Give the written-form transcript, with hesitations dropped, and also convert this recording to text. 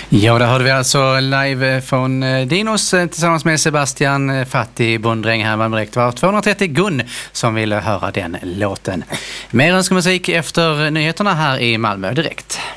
Ja, där hörde vi alltså live från Dinos tillsammans med Sebastian Fatti, bonddräng här med direkt. Var 230 Gun som ville höra den låten. Mer önskemusik efter nyheterna här i Malmö direkt.